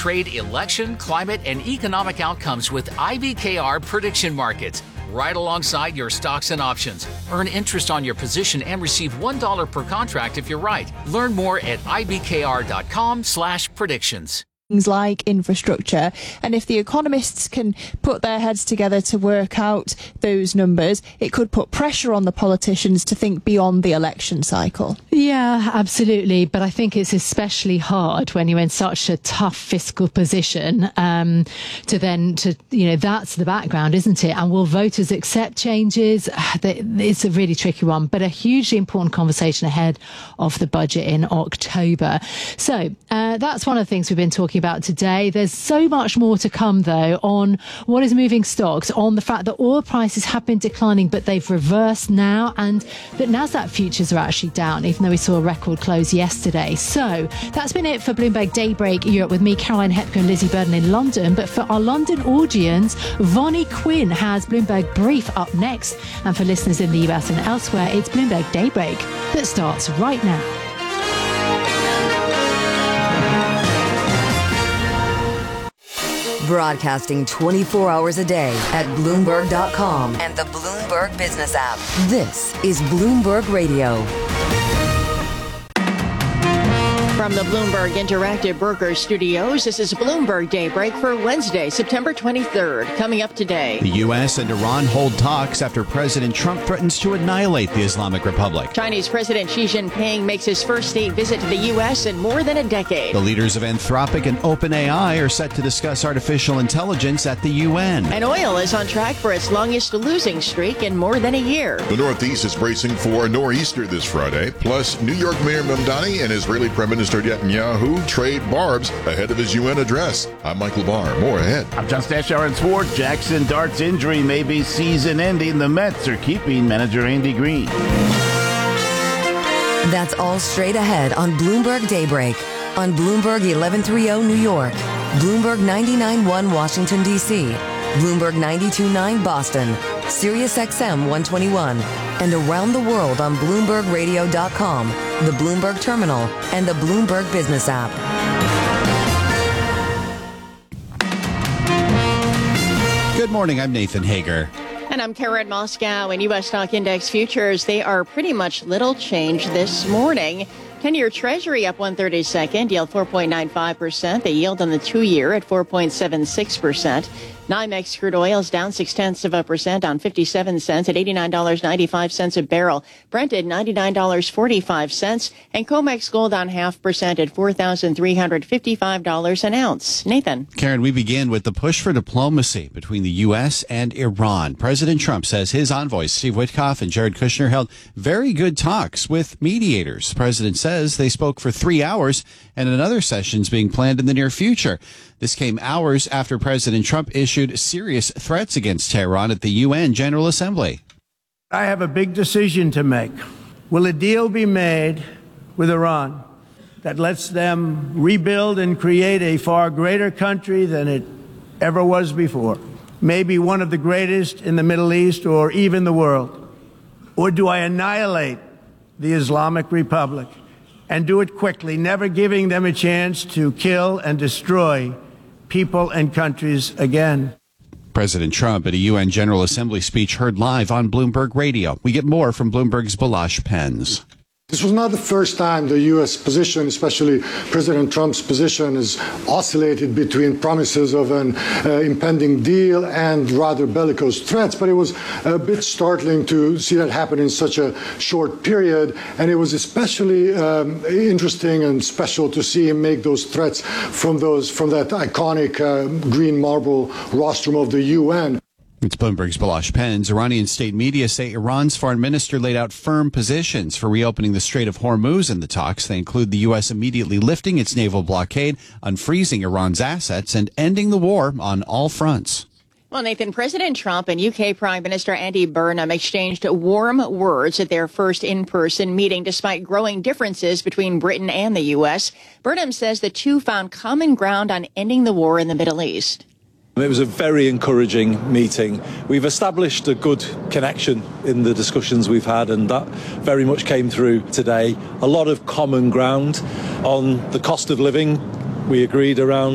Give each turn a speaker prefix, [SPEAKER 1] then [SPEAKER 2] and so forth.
[SPEAKER 1] trade, election, climate, and economic outcomes with IBKR prediction markets. Right alongside your stocks and options. Earn interest on your position and receive $1 per contract if you're right. Learn more at ibkr.com/predictions.
[SPEAKER 2] Things like infrastructure, and if the economists can put their heads together to work out those numbers, it could put pressure on the politicians to think beyond the election cycle.
[SPEAKER 3] Yeah, absolutely. But I think it's especially hard when you're in such a tough fiscal position that's the background, isn't it? And will voters accept changes? It's a really tricky one, but a hugely important conversation ahead of the budget in October. So that's one of the things we've been talking about today. There's so much more to come, though, on what is moving stocks, on the fact that oil prices have been declining, but they've reversed now, and that Nasdaq futures are actually down, even though we saw a record close yesterday. So that's been it for Bloomberg Daybreak Europe with me, Caroline Hepker, and Lizzie Burden in London. But for our London audience, Vonnie Quinn has Bloomberg Brief up next. And for listeners in the US and elsewhere, it's Bloomberg Daybreak that starts right now.
[SPEAKER 4] Broadcasting 24 hours a day at Bloomberg.com and the Bloomberg Business app. This is Bloomberg Radio.
[SPEAKER 5] From the Bloomberg Interactive Brokers Studios, this is Bloomberg Daybreak for Wednesday, September 23rd. Coming up today.
[SPEAKER 6] The U.S. and Iran hold talks after President Trump threatens to annihilate the Islamic Republic.
[SPEAKER 5] Chinese President Xi Jinping makes his first state visit to the U.S. in more than a decade.
[SPEAKER 6] The leaders of Anthropic and OpenAI are set to discuss artificial intelligence at the UN.
[SPEAKER 5] And oil is on track for its longest losing streak in more than a year.
[SPEAKER 7] The Northeast is bracing for a nor'easter this Friday. Plus, New York Mayor Mamdani and Israeli Prime Minister Netanyahu trade barbs ahead of his UN address. I'm Michael Barr. More ahead.
[SPEAKER 8] I'm John Stashar in sports. Jackson Dart's injury may be season-ending. The Mets are keeping manager Andy Green.
[SPEAKER 4] That's all straight ahead on Bloomberg Daybreak. On Bloomberg 1130 New York, Bloomberg 99.1 Washington, D.C., Bloomberg 92.9 Boston, Sirius XM 121, and around the world on BloombergRadio.com, the Bloomberg Terminal, and the Bloomberg Business app.
[SPEAKER 6] Good morning, I'm Nathan Hager.
[SPEAKER 5] And I'm Karen Moscow. In U.S. stock index futures, they are pretty much little change this morning. 10-year Treasury up 1/32, yield 4.95%. The yield on the 2-year at 4.76%. NYMEX crude oil is down 0.6% on 57 cents at $89.95 a barrel. Brent at $99.45. And COMEX gold down 0.5% at $4,355 an ounce. Nathan.
[SPEAKER 6] Karen, we begin with the push for diplomacy between the U.S. and Iran. President Trump says his envoys, Steve Witkoff and Jared Kushner, held very good talks with mediators. The president says they spoke for 3 hours, and another session's being planned in the near future. This came hours after President Trump issued serious threats against Tehran at the UN General Assembly.
[SPEAKER 9] I have a big decision to make. Will a deal be made with Iran that lets them rebuild and create a far greater country than it ever was before? Maybe one of the greatest in the Middle East or even the world? Or do I annihilate the Islamic Republic and do it quickly, never giving them a chance to kill and destroy people and countries again?
[SPEAKER 6] President Trump at a UN General Assembly speech heard live on Bloomberg Radio. We get more from Bloomberg's Balazs Penns.
[SPEAKER 10] This was not the first time the U.S. position, especially President Trump's position, has oscillated between promises of an impending deal and rather bellicose threats. But it was a bit startling to see that happen in such a short period. And it was especially interesting and special to see him make those threats from that iconic green marble rostrum of the UN.
[SPEAKER 6] It's Bloomberg's Balazs Penns. Iranian state media say Iran's foreign minister laid out firm positions for reopening the Strait of Hormuz in the talks. They include the U.S. immediately lifting its naval blockade, unfreezing Iran's assets, and ending the war on all fronts.
[SPEAKER 5] Well, Nathan, President Trump and UK Prime Minister Andy Burnham exchanged warm words at their first in-person meeting, despite growing differences between Britain and the U.S. Burnham says the two found common ground on ending the war in the Middle East.
[SPEAKER 11] It was a very encouraging meeting. We've established a good connection in the discussions we've had, and that very much came through today. A lot of common ground on the cost of living. We agreed around